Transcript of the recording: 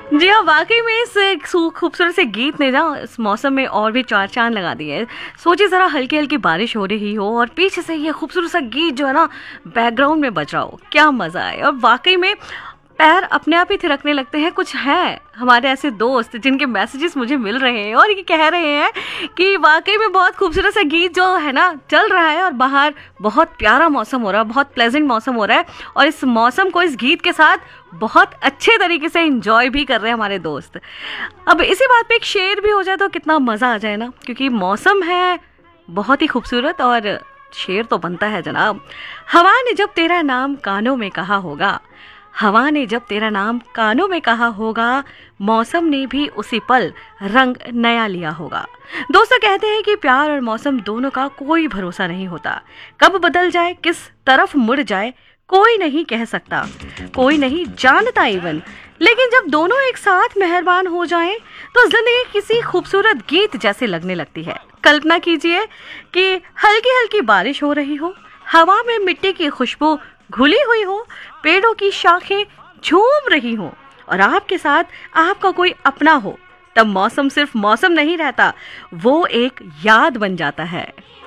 जी हाँ, वाक़ई में इस एक खूबसूरत से गीत ने ना इस मौसम में और भी चार चाँद लगा दिए हैं। सोचिए ज़रा हल्की-हल्की बारिश हो रही हो और पीछे से ये खूबसूरत सा गीत जो है ना बैकग्राउंड में बज रहा हो, क्या मज़ा आए। और वाक़ई में पैर अपने आप ही थिरकने लगते हैं। कुछ हैं हमारे ऐसे दोस्त जिनके मैसेजेस मुझे मिल रहे हैं और ये कह रहे हैं कि वाक़ई में बहुत खूबसूरत सा गीत जो है ना चल रहा है और बाहर बहुत प्यारा मौसम हो रहा है, बहुत प्लेजेंट मौसम हो रहा है और इस मौसम को इस गीत के साथ बहुत अच्छे तरीके से एंजॉय भी कर रहे हैं हमारे दोस्त। अब इसी बात पे एक शेर भी हो जाए तो कितना मज़ा आ जाए ना, क्योंकि मौसम है बहुत ही खूबसूरत और शेर तो बनता है जनाब। हवा ने जब तेरा नाम कानों में कहा होगा, हवा ने जब तेरा नाम कानों में कहा होगा, मौसम ने भी उसी पल रंग नया लिया होगा। दोस्तों कहते हैं कि प्यार और मौसम दोनों का कोई भरोसा नहीं होता, कब बदल जाए किस तरफ मुड़ जाए कोई नहीं कह सकता, कोई नहीं जानता इवन। लेकिन जब दोनों एक साथ मेहरबान हो जाएं तो जिंदगी किसी खूबसूरत गीत जैसे लगने लगती है। कल्पना कीजिए कि हल्की हल्की बारिश हो रही हो, हवा में मिट्टी की खुशबू घुली हुई हो, पेड़ों की शाखें झूम रही हो और आपके साथ आपका कोई अपना हो, तब मौसम सिर्फ मौसम नहीं रहता, वो एक याद बन जाता है।